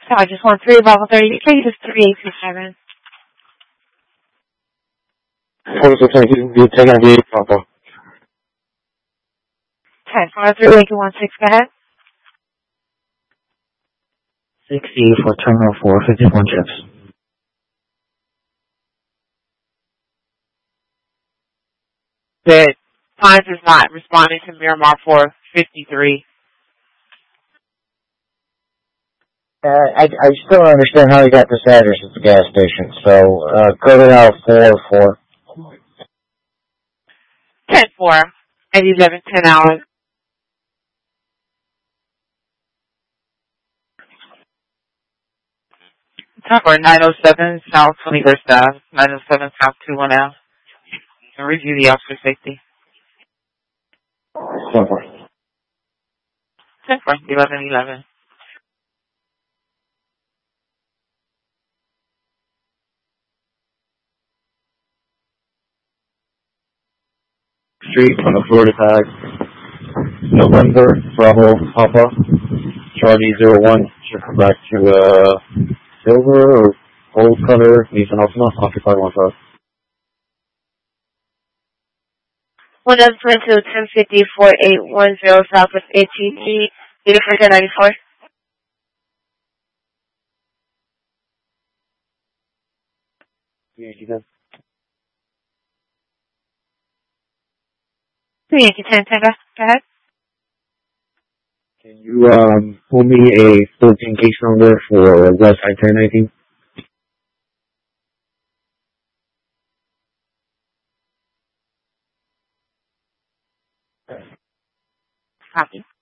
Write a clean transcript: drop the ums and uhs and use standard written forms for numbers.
I just want 3 Bravo 30, cases 3827. 4692, view 1098, Papa. 1053, Lincoln 16, go ahead. 60 for Terminal 4, 51 trips. That Pines is not responding to Miramar 453. I still don't understand how he got this address at the gas station, so go to now 4-4. 10-4 at 11:10 hours. Tower 907 South 21st Ave, 907 South 21F. And review the officer safety. 10-4. 10-4, 11:11. Street on the Florida tag. November, Bravo, Papa. Charlie 01, should come back to, Silver or Gold Color, Nissan Altima, Occupy 15. 122 1050 4810 Southwest ATG, Beautiful 1094. Yankee 10. Yankee 10, go ahead. Can you, pull me a 14 case number for West I-1019? Copy.